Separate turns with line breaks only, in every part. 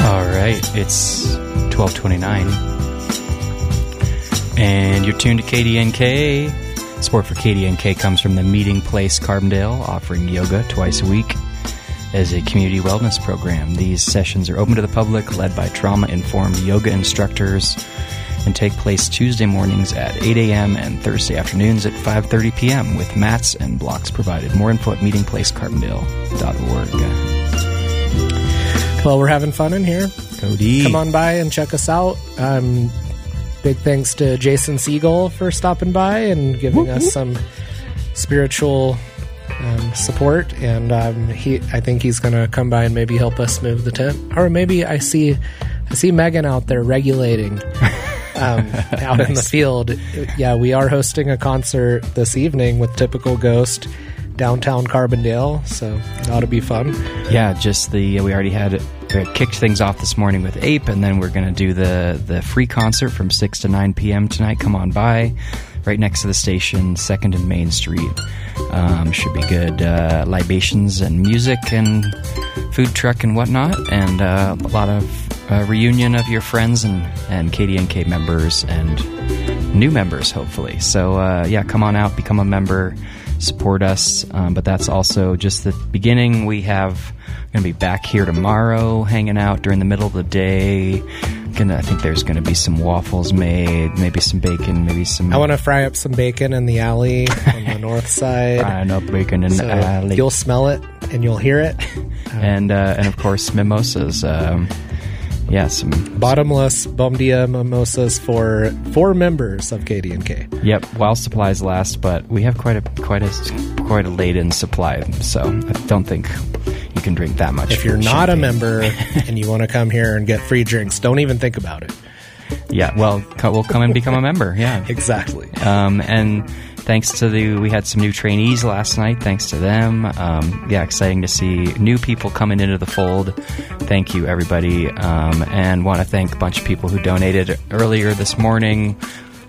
All right, it's 12:29, and you're tuned to KDNK. Support for KDNK comes from the Meeting Place Carbondale, offering yoga twice a week as a community wellness program. These sessions are open to the public, led by trauma-informed yoga instructors, and take place Tuesday mornings at 8 a.m. and Thursday afternoons at 5:30 p.m. with mats and blocks provided. More info at meetingplacecarbondale.org.
Well, we're having fun in here.
Cody.
Come on by and check us out. Big thanks to Jason Siegel for stopping by and giving us some spiritual support. And I think he's going to come by and maybe help us move the tent. Or maybe I see Megan out there regulating out in the field. Yeah, we are hosting a concert this evening with Typical Ghost downtown Carbondale, so it ought to be fun.
Yeah, we already had kicked things off this morning with Ape, and then we're going to do the free concert from 6 to 9 p.m. tonight. Come on by, right next to the station, 2nd and Main Street. Should be good. Libations and music and food truck and whatnot, and a lot of reunion of your friends and KDNK members and new members, hopefully. So, yeah, come on out, become a member, support us, but that's also just the beginning. We're going to be back here tomorrow, hanging out during the middle of the day. I think there's going to be some waffles made, maybe some bacon, maybe some...
I want to fry up some bacon in the alley on the north side.
Frying up bacon in the alley.
You'll smell it and you'll hear it.
And of course, mimosas. Yeah, some
bottomless Bom Dia mimosas for 4 members of KDNK.
Yep, while supplies last, but we have quite a laden supply, so I don't think you can drink that much.
If you're not a member and you want to come here and get free drinks, don't even think about it.
Yeah, well, we'll come and become a member. Yeah,
exactly.
And thanks to we had some new trainees last night. Thanks to them. Yeah, exciting to see new people coming into the fold. Thank you, everybody. And want to thank a bunch of people who donated earlier this morning.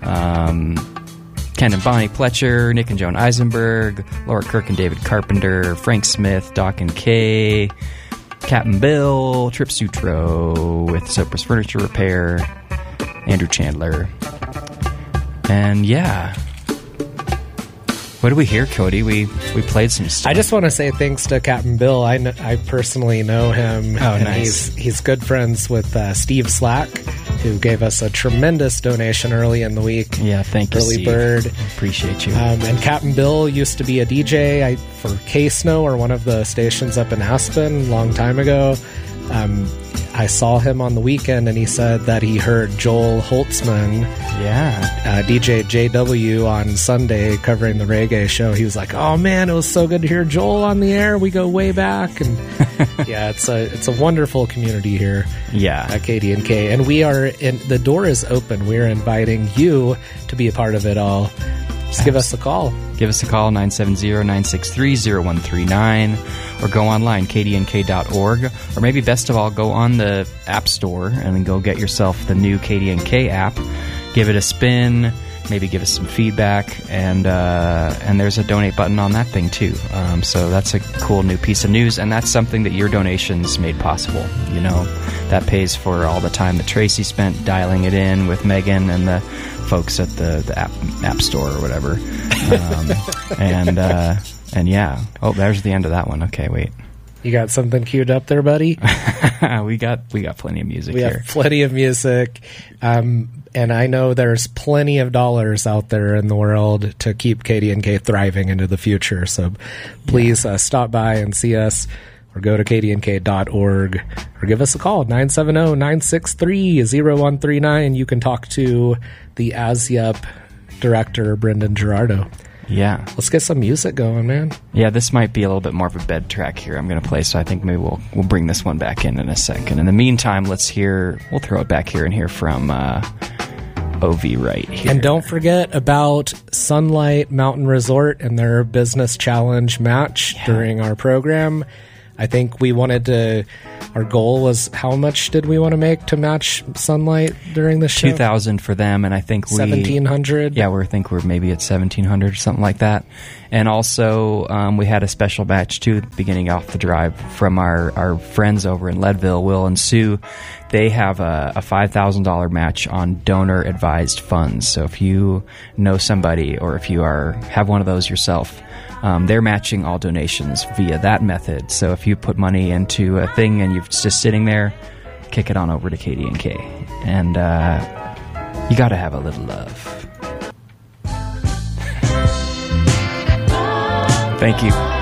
Ken and Bonnie Pletcher, Nick and Joan Eisenberg, Laura Kirk and David Carpenter, Frank Smith, Doc and Kay, Captain Bill, Trip Sutro with Sopris Furniture Repair, Andrew Chandler. And yeah. What do we hear, Cody? We played some stuff.
I just want to say thanks to Captain Bill. I personally know him.
Oh,
and
nice.
He's good friends with Steve Slack, who gave us a tremendous donation early in the week.
Yeah, thank you,
Early
Steve.
bird.
Appreciate you.
And Captain Bill used to be a DJ for K-Snow, or one of the stations up in Aspen, a long time ago. I saw him on the weekend, and he said that he heard Joel Holtzman, DJ JW, on Sunday covering the reggae show. He was like, "Oh man, it was so good to hear Joel on the air. We go way back." And yeah, it's a wonderful community here.
Yeah,
at KDNK, and the door is open. We're inviting you to be a part of it all. Just give us a call.
Give us a call, 970-963-0139, or go online, kdnk.org, or maybe best of all, go on the App Store and then go get yourself the new KDNK app. Give it a spin, maybe give us some feedback, and there's a donate button on that thing too. So that's a cool new piece of news, and that's something that your donations made possible. You know, that pays for all the time that Tracy spent dialing it in with Megan and the folks at the app store or whatever. And yeah. Oh, there's the end of that one. Okay, wait.
You got something queued up there, buddy?
we got plenty of music
here. We have plenty of music. And I know there's plenty of dollars out there in the world to keep KDNK thriving into the future. So please stop by and see us, or go to kdnk.org, or give us a call, 970-963-0139. You can talk to the ASYUP director, Brendan Gerardo.
Yeah.
Let's get some music going, man.
Yeah, this might be a little bit more of a bed track here I'm going to play, so I think maybe we'll bring this one back in a second. In the meantime, we'll throw it back here and hear from OV right here.
And don't forget about Sunlight Mountain Resort and their business challenge match during our program. I think we wanted to our goal was, how much did we want to make to match Sunlight during the show?
2,000 for them, and I think
1,700.
Yeah, we're maybe at 1,700 or something like that. And also, we had a special batch too, beginning off the drive from our friends over in Leadville, Will and Sue. They have a $5,000 match on donor advised funds. So if you know somebody, or if you have one of those yourself, they're matching all donations via that method. So if you put money into a thing and you're just sitting there, kick it on over to KDNK. And you got to have a little love. Thank you.